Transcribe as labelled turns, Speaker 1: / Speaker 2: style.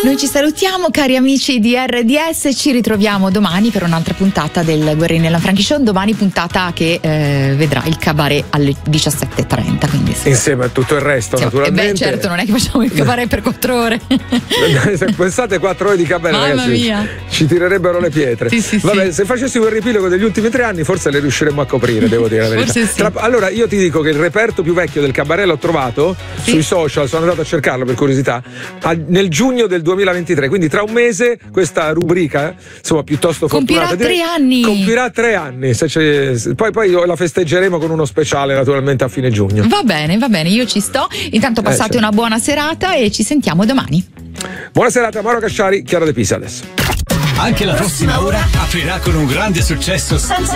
Speaker 1: Noi ci salutiamo, cari amici di RDS, ci ritroviamo domani per un'altra puntata del Guerrini e Lanfranchi Show. Domani puntata che vedrà il cabaret alle 17:30, quindi
Speaker 2: insieme a tutto il resto, naturalmente.
Speaker 1: E beh, certo, non è che facciamo il cabaret per 4 ore.
Speaker 2: Pensate 4 ore di cabaret,
Speaker 1: mamma
Speaker 2: ragazzi,
Speaker 1: mia,
Speaker 2: ci tirerebbero le pietre.
Speaker 1: Sì.
Speaker 2: Vabbè, se facessimo il riepilogo degli ultimi 3 anni forse le riusciremmo a coprire, devo dire la verità.
Speaker 1: Forse sì.
Speaker 2: Allora io ti dico che il reperto più vecchio del cabaret l'ho trovato sui social, sono andato a cercarlo per curiosità, nel giugno del 2023, quindi tra un mese questa rubrica, insomma, piuttosto fortunata,
Speaker 1: compirà 3 anni.
Speaker 2: Compirà 3 anni. Poi la festeggeremo con uno speciale naturalmente a fine giugno.
Speaker 1: Va bene, io ci sto. Intanto passate una buona serata e ci sentiamo domani.
Speaker 2: Buona serata, Mauro Casciari, Chiara De Pisa adesso.
Speaker 3: Anche la prossima ora aprirà con un grande successo